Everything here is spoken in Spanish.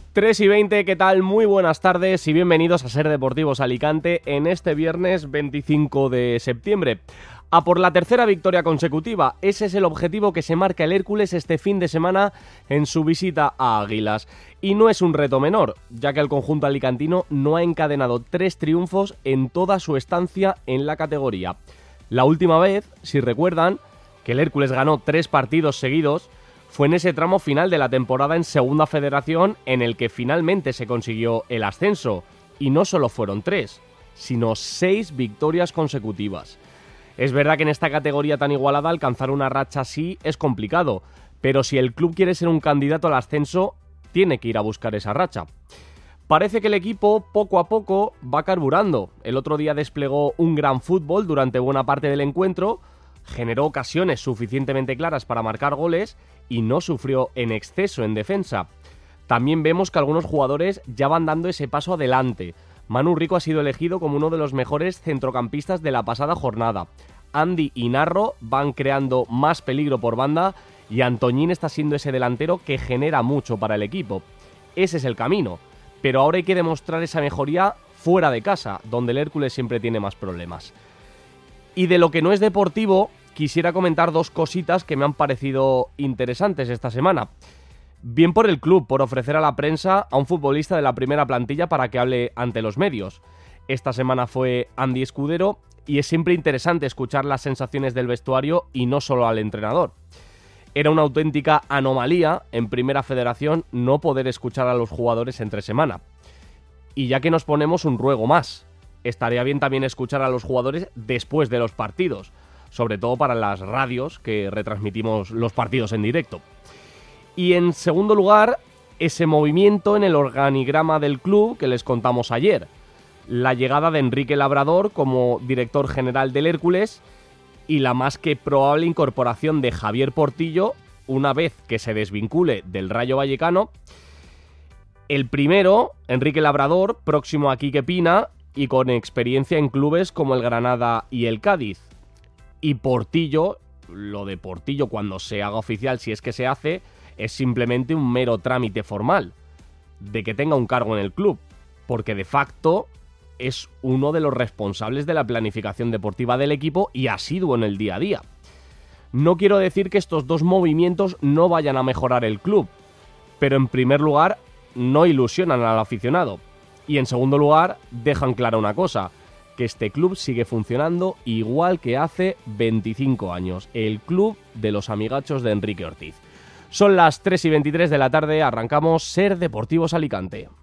3:20, ¿qué tal? Muy buenas tardes y bienvenidos a Ser Deportivos Alicante en este viernes 25 de septiembre. A por la tercera victoria consecutiva, ese es el objetivo que se marca el Hércules este fin de semana en su visita a Águilas. Y no es un reto menor, ya que el conjunto alicantino no ha encadenado 3 triunfos en toda su estancia en la categoría. La última vez, si recuerdan, que el Hércules ganó 3 partidos seguidos, fue en ese tramo final de la temporada en Segunda Federación en el que finalmente se consiguió el ascenso. Y no solo fueron 3, sino 6 victorias consecutivas. Es verdad que en esta categoría tan igualada alcanzar una racha así es complicado, pero si el club quiere ser un candidato al ascenso, tiene que ir a buscar esa racha. Parece que el equipo poco a poco va carburando. El otro día desplegó un gran fútbol durante buena parte del encuentro, generó ocasiones suficientemente claras para marcar goles y no sufrió en exceso en defensa. También vemos que algunos jugadores ya van dando ese paso adelante. Manu Rico ha sido elegido como uno de los mejores centrocampistas de la pasada jornada. Andy y Narro van creando más peligro por banda y Antoñín está siendo ese delantero que genera mucho para el equipo. Ese es el camino, pero ahora hay que demostrar esa mejoría fuera de casa, donde el Hércules siempre tiene más problemas. Y de lo que no es deportivo, quisiera comentar 2 cositas que me han parecido interesantes esta semana. Bien por el club, por ofrecer a la prensa a un futbolista de la primera plantilla para que hable ante los medios. Esta semana fue Andy Escudero y es siempre interesante escuchar las sensaciones del vestuario y no solo al entrenador. Era una auténtica anomalía en Primera Federación no poder escuchar a los jugadores entre semana. Y ya que nos ponemos un ruego más, estaría bien también escuchar a los jugadores después de los partidos, sobre todo para las radios que retransmitimos los partidos en directo. Y en segundo lugar, ese movimiento en el organigrama del club que les contamos ayer. La llegada de Enrique Labrador como director general del Hércules y la más que probable incorporación de Javier Portillo una vez que se desvincule del Rayo Vallecano. El primero, Enrique Labrador, próximo a Quique Pina y con experiencia en clubes como el Granada y el Cádiz. Y Portillo, lo de Portillo cuando se haga oficial, si es que se hace, es simplemente un mero trámite formal de que tenga un cargo en el club, porque de facto es uno de los responsables de la planificación deportiva del equipo y asiduo en el día a día. No quiero decir que estos 2 movimientos no vayan a mejorar el club, pero en primer lugar no ilusionan al aficionado y en segundo lugar dejan clara una cosa, que este club sigue funcionando igual que hace 25 años, el club de los amigachos de Enrique Ortiz. Son las 3:23 de la tarde, arrancamos Ser Deportivos Alicante.